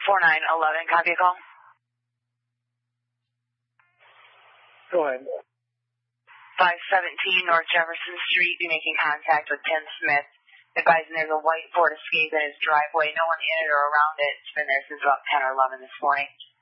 4911, copy a call. Go ahead. 517 North Jefferson Street, be making contact with Tim Smith. Advising there's a white Ford Escape in his driveway. No one in it or around it. It's been there since about 10 or 11 this morning.